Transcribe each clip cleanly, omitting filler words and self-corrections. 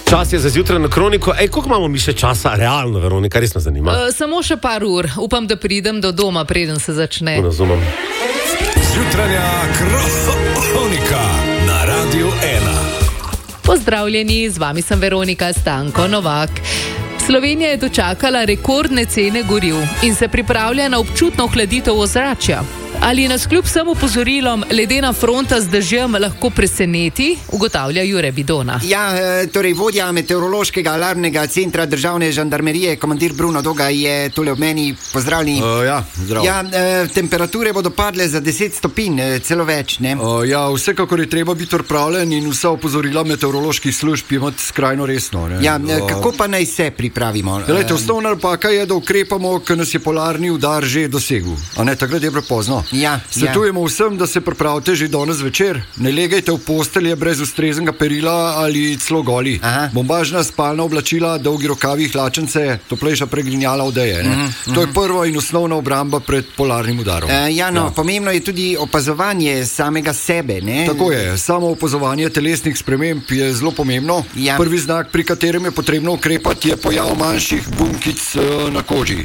Čas je za zjutraj na kroniko. Koliko imamo mi še časa? Realno, Veronika, res me zanima. Samo še par ur. Upam, da pridem do doma, preden se začne. Razumem. Zjutranja kronika na Radiu 1. Pozdravljeni, z vami sem Veronika Stanko Novak. Slovenija je dočakala rekordne cene goriv in se pripravlja na občutno ohladitev ozračja. Ali nas kljub vsem opozorilom ledena fronta z dežjem lahko preseneti, ugotavlja Jure Vidona. Torej vodja meteorološkega alarmnega centra državne žandarmerije, komandir Bruno Doga, je tule ob meni. Pozdravljeni. Zdravo. Temperature bodo padle za 10 stopinj, celo več, ne? Vsekakor je treba biti pripravljen in vsa opozorila meteoroloških služb imati skrajno resno. Kako pa naj se pripravimo? Osnovna napaka je, da ukrepamo, ker nas je polarni udar že dosegel. Takrat je prepozno. Svetujemo vsem, da se pripravite že danes večer. Ne legajte v postelje brez ustreznega perila ali celo goli. Bombažna spalna oblačila, dolgi rokavi, hlačence, toplejša pregrinjala odeje. To je prva in osnovna obramba pred polarnim udarom. Pomembno je tudi opazovanje samega sebe, ne? Tako je, samo opazovanje telesnih sprememb je zelo pomembno. Prvi znak, pri katerem je potrebno ukrepati, je pojav manjših bunkic na koži.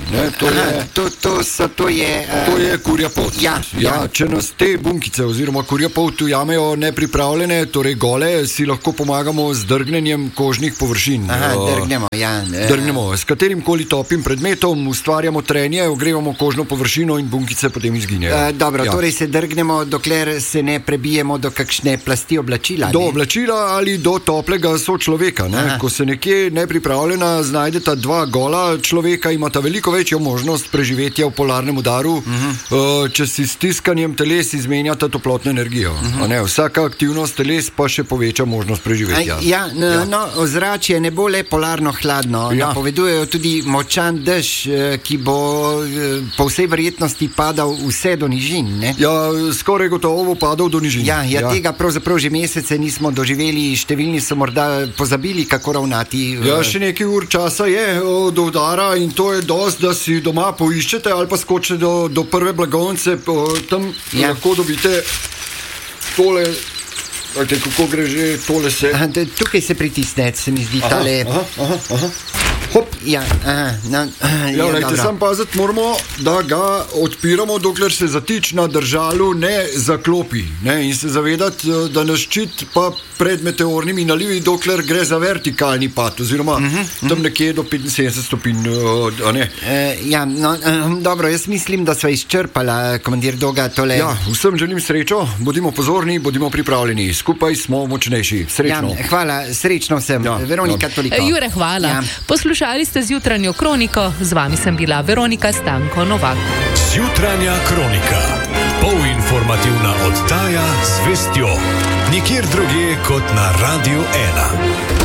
To je kurja pot. Če nas te bunkice oziroma kurja pot ujamejo nepripravljene, torej gole, si lahko pomagamo z drgnenjem kožnih površin. Drgnemo. S katerim koli topim predmetom ustvarjamo trenje, ogrevamo kožno površino in bunkice potem izginejo. Torej se drgnemo, dokler se ne prebijemo do kakšne plasti oblačila. Do oblačila ali do toplega sočloveka. Ko se nekje nepripravljena znajdeta dva gola človeka, imata veliko večjo možnost preživetja v polarnem udaru, če si s stiskanjem teles izmenjata toplotno energijo. Vsaka aktivnost teles pa še poveča možnost preživetja. Ozračje ne bo le polarno hladno. Napovedujejo tudi močan dež, ki bo po vsej verjetnosti padal vse do nižin, ne? Skoraj gotovo bo padal do nižin. Tega pravzaprav že mesece nismo doživeli, številni so morda pozabili, kako ravnati. Še nekaj ur časa je do udara in to je dosti, da si doma poiščete ali pa skočite do prve blagovnice, tam lahko dobite tole, kako gre že, tole se... Tukaj se pritisne, se mi zdi tale... Hop. Sam paziti moramo, da ga odpiramo, dokler se zatič na držalu ne zaklopi. In se zavedati, da nas ščit pa pred meteornimi nalivi, dokler gre za vertikalni pad, oziroma tam nekje do 75 stopinj. Dobro, jaz mislim, da sva izčrpala, komandir Doga, tole... Vsem želim srečo, bodimo pozorni, bodimo pripravljeni. Skupaj smo močnejši. Srečno. Hvala, srečno vsem. Veronika, toliko. Jure, hvala. Poslušali ste Zjutranjo kroniko, z vami sem bila Veronika Stanko Novak. Zjutranja kronika, polinformativna oddaja z vestjo, nikjer drugje kot na Radiu 1.